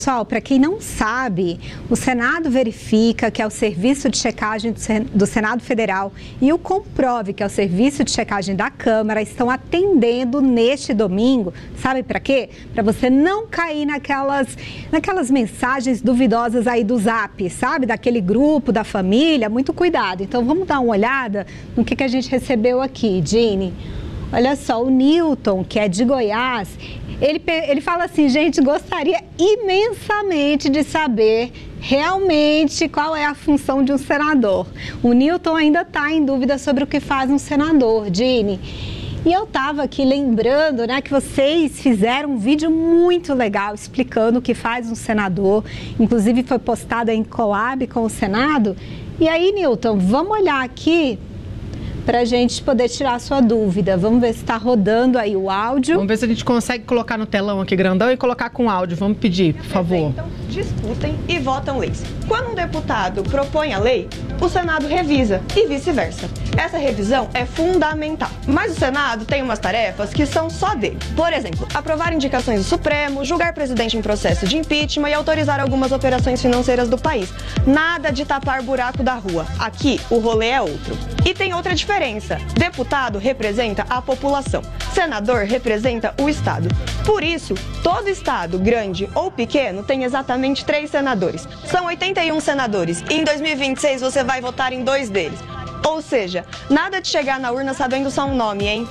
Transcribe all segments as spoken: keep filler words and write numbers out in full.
Pessoal, para quem não sabe, o Senado Verifica, que é o serviço de checagem do Senado Federal, e o Comprove, que é o serviço de checagem da Câmara, estão atendendo neste domingo. Sabe para quê? Para você não cair naquelas, naquelas mensagens duvidosas aí do Zap, sabe? Daquele grupo, da família. Muito cuidado. Então, vamos dar uma olhada no que, que a gente recebeu aqui, Dini. Olha só, o Newton, que é de Goiás, ele, ele fala assim, gente, gostaria imensamente de saber realmente qual é a função de um senador. O Newton ainda está em dúvida sobre o que faz um senador, Dini. E eu estava aqui lembrando, né, que vocês fizeram um vídeo muito legal explicando o que faz um senador. Inclusive foi postado em collab com o Senado. E aí, Newton, vamos olhar aqui para a gente poder tirar a sua dúvida. Vamos ver se está rodando aí o áudio. Vamos ver se a gente consegue colocar no telão aqui grandão e colocar com áudio. Vamos pedir, por favor. Então, discutem e votam leis. Quando um deputado propõe a lei, o Senado revisa e vice-versa. Essa revisão é fundamental. Mas o Senado tem umas tarefas que são só dele. Por exemplo, aprovar indicações do Supremo, julgar presidente em processo de impeachment e autorizar algumas operações financeiras do país. Nada de tapar buraco da rua. Aqui, o rolê é outro. E tem outra diferença. Deputado representa a população. Senador representa o Estado. Por isso, todo Estado, grande ou pequeno, tem exatamente três senadores. São oitenta e um senadores. E em dois mil e vinte e seis você vai votar em dois deles. Ou seja, nada de chegar na urna sabendo só um nome, hein?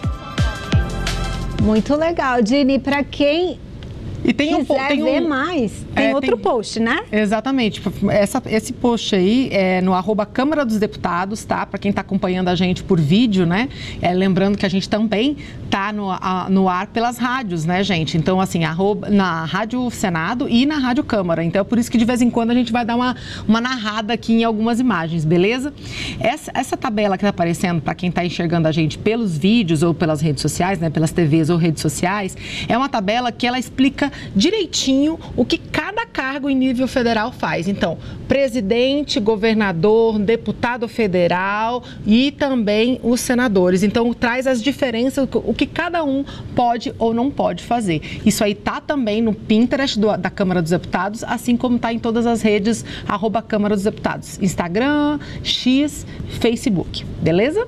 Muito legal, Dini. Para quem e tem um, quiser tem um, ver mais, tem é, outro tem, post, né? Exatamente. Essa, esse post aí é no arroba Câmara dos Deputados, tá? Para quem está acompanhando a gente por vídeo, né? É, lembrando que a gente também tá no, a, no ar pelas rádios, né, gente? Então, assim, arroba, na Rádio Senado e na Rádio Câmara. Então, é por isso que de vez em quando a gente vai dar uma, uma narrada aqui em algumas imagens, beleza? Essa, essa tabela que tá aparecendo para quem está enxergando a gente pelos vídeos ou pelas redes sociais, né? Pelas T Vs ou redes sociais, é uma tabela que ela explica direitinho o que cada cargo em nível federal faz. Então, presidente, governador, deputado federal e também os senadores. Então, traz as diferenças, o que cada um pode ou não pode fazer. Isso aí tá também no Pinterest do, da Câmara dos Deputados, assim como tá em todas as redes, arroba Câmara dos Deputados. Instagram, X, Facebook. Beleza?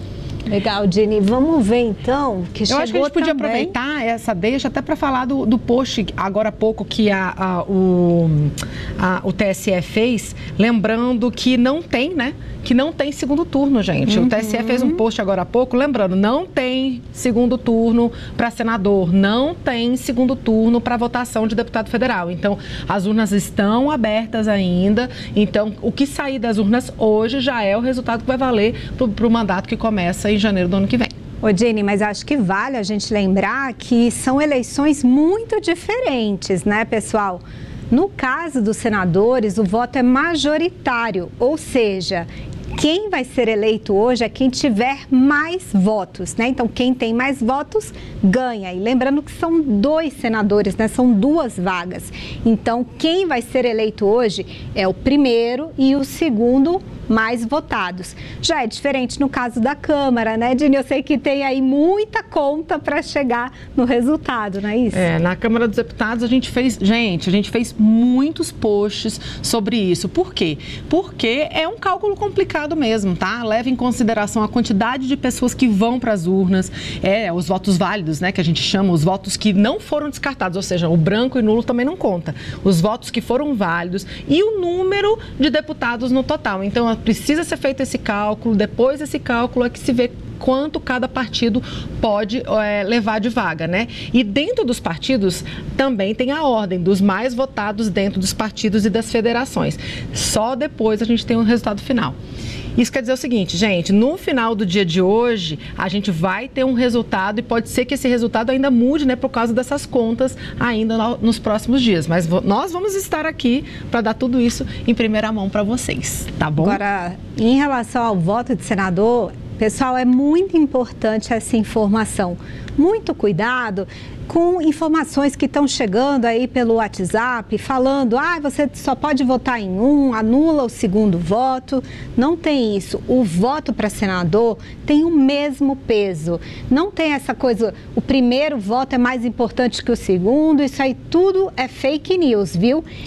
Legal, Dini. Vamos ver então que Eu chegou acho que a gente podia também. aproveitar essa deixa até para falar do, do post agora há pouco que a, a, o, a, o T S E fez, lembrando que não tem, né? Que não tem segundo turno, gente. Uhum. O T S E fez um post agora há pouco, lembrando, não tem segundo turno para senador, não tem segundo turno para votação de deputado federal. Então, as urnas estão abertas ainda. Então, o que sair das urnas hoje já é o resultado que vai valer para o mandato que começa em janeiro do ano que vem. Ô, Jenny, mas acho que vale a gente lembrar que são eleições muito diferentes, né, pessoal? No caso dos senadores, o voto é majoritário, ou seja, quem vai ser eleito hoje é quem tiver mais votos, né? Então, quem tem mais votos ganha. E lembrando que são dois senadores, né? São duas vagas. Então, quem vai ser eleito hoje é o primeiro e o segundo mais votados. Já é diferente no caso da Câmara, né, Dini? Eu sei que tem aí muita conta para chegar no resultado, não é isso? É, na Câmara dos Deputados a gente fez, gente, a gente fez muitos posts sobre isso. Por quê? Porque é um cálculo complicado mesmo, tá? Leva em consideração a quantidade de pessoas que vão para as urnas, é, os votos válidos, né, que a gente chama, os votos que não foram descartados, ou seja, o branco e nulo também não conta. Os votos que foram válidos e o número de deputados no total. Então, precisa ser feito esse cálculo, depois desse cálculo é que se vê quanto cada partido pode é, levar de vaga, né? E dentro dos partidos também tem a ordem dos mais votados dentro dos partidos e das federações. Só depois a gente tem um resultado final. Isso quer dizer o seguinte, gente, no final do dia de hoje, a gente vai ter um resultado e pode ser que esse resultado ainda mude, né, por causa dessas contas ainda no, nos próximos dias. Mas nós vamos estar aqui para dar tudo isso em primeira mão para vocês, tá bom? Agora, em relação ao voto de senador, pessoal, é muito importante essa informação. Muito cuidado. com informações que estão chegando aí pelo WhatsApp, falando, ah, você só pode votar em um, anula o segundo voto. Não tem isso. O voto para senador tem o mesmo peso. Não tem essa coisa, o primeiro voto é mais importante que o segundo, isso aí tudo é fake news, viu?